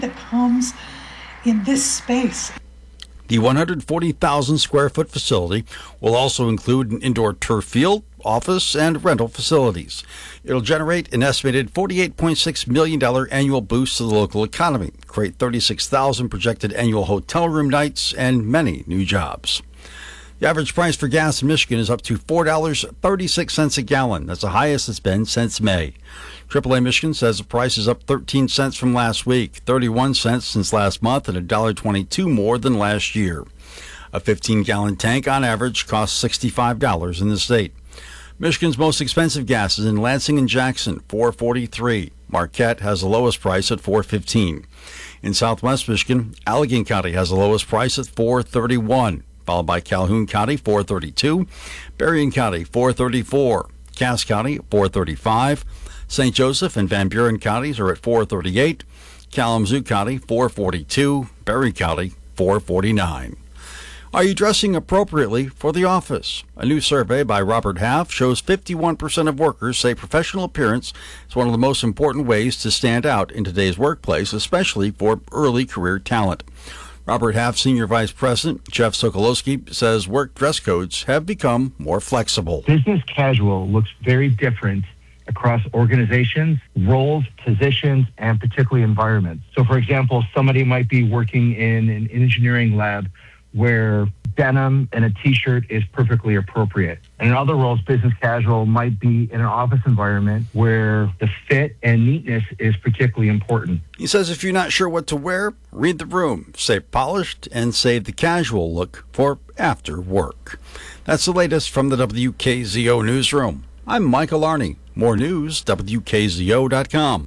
that comes in this space. The 140,000 square foot facility will also include an indoor turf field, office, and rental facilities. It'll generate an estimated $48.6 million annual boost to the local economy, create 36,000 projected annual hotel room nights, and many new jobs. The average price for gas in Michigan is up to $4.36 a gallon. That's the highest it's been since May. AAA Michigan says the price is up 13 cents from last week, 31 cents since last month, and $1.22 more than last year. A 15-gallon tank on average costs $65 in the state. Michigan's most expensive gas is in Lansing and Jackson, $4.43. Marquette has the lowest price at $4.15. In southwest Michigan, Allegheny County has the lowest price at $4.31. Followed by Calhoun County, $4.32, Berrien County, $4.34, Cass County, $4.35, St. Joseph and Van Buren counties are at $4.38, Kalamazoo County, $4.42, Berry County, $4.49. Are you dressing appropriately for the office? A new survey by Robert Half shows 51% of workers say professional appearance is one of the most important ways to stand out in today's workplace, especially for early career talent. Robert Half, Senior Vice President Jeff Sokolowski, says work dress codes have become more flexible. Business casual looks very different across organizations, roles, positions, and particularly environments. So, for example, somebody might be working in an engineering lab where denim and a T-shirt is perfectly appropriate. And in other roles, business casual might be in an office environment where the fit and neatness is particularly important. He says if you're not sure what to wear, read the room. Stay polished and save the casual look for after work. That's the latest from the WKZO Newsroom. I'm Michael Arney. More news, WKZO.com.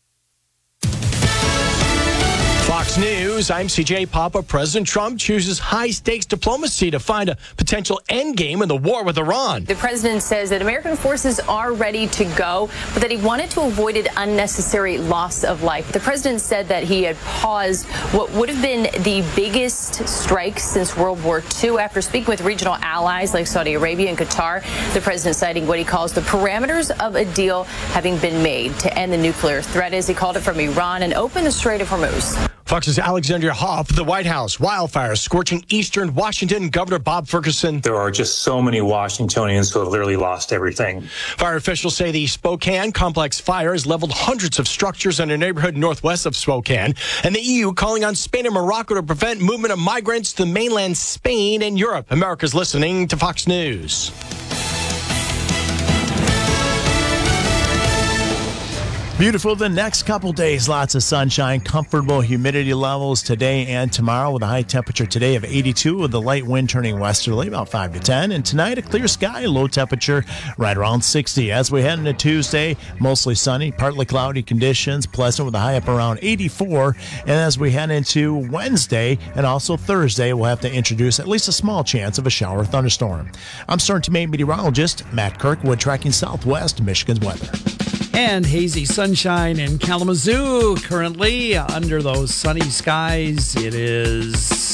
Fox News, I'm CJ Papa. President Trump chooses high-stakes diplomacy to find a potential endgame in the war with Iran. The president says that American forces are ready to go, but that he wanted to avoid an unnecessary loss of life. The president said that he had paused what would have been the biggest strike since World War II after speaking with regional allies like Saudi Arabia and Qatar. The president citing what he calls the parameters of a deal having been made to end the nuclear threat, as he called it, from Iran and open the Strait of Hormuz. Fox's Alexandria Hoff, the White House, wildfires scorching eastern Washington. Governor Bob Ferguson. There are just so many Washingtonians who have literally lost everything. Fire officials say the Spokane complex fire has leveled hundreds of structures in a neighborhood northwest of Spokane. And the EU calling on Spain and Morocco to prevent movement of migrants to mainland Spain and Europe. America's listening to Fox News. Beautiful the next couple days. Lots of sunshine, comfortable humidity levels today and tomorrow with a high temperature today of 82 with the light wind turning westerly about 5 to 10. And tonight a clear sky, low temperature right around 60. As we head into Tuesday, mostly sunny, partly cloudy conditions, pleasant with a high up around 84. And as we head into Wednesday and also Thursday, we'll have to introduce at least a small chance of a shower or thunderstorm. I'm Starting to Maine meteorologist Matt Kirkwood tracking southwest Michigan's weather. And hazy sunshine in Kalamazoo currently under those sunny skies. It is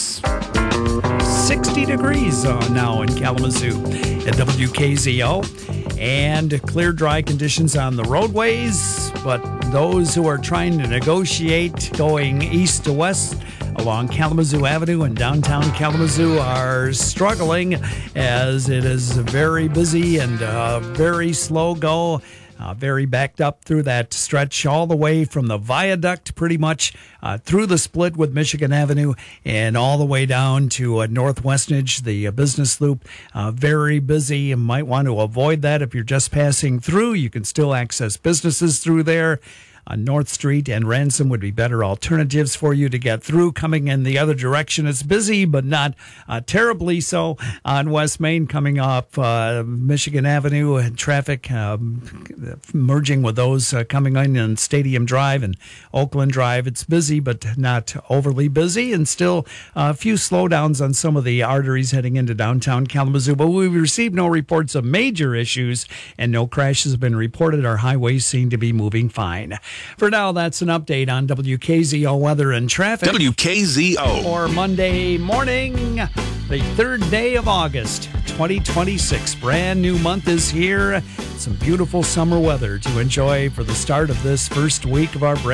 60 degrees now in Kalamazoo at WKZO. And clear, dry conditions on the roadways. But those who are trying to negotiate going east to west along Kalamazoo Avenue and downtown Kalamazoo are struggling as it is very busy and very slow go. Very backed up through that stretch all the way from the viaduct pretty much through the split with Michigan Avenue and all the way down to North Westnedge, the business loop. Very busy. You might want to avoid that if you're just passing through. You can still access businesses through there. North Street and Ransom would be better alternatives for you to get through. Coming in the other direction, it's busy, but not terribly so. On West Main, coming off Michigan Avenue, and traffic merging with those coming in Stadium Drive and Oakland Drive. It's busy, but not overly busy, and still a few slowdowns on some of the arteries heading into downtown Kalamazoo. But we've received no reports of major issues, and no crashes have been reported. Our highways seem to be moving fine. For now, that's an update on WKZO weather and traffic. WKZO. For Monday morning, the 3rd day of August, 2026. Brand new month is here. Some beautiful summer weather to enjoy for the start of this first week of our brand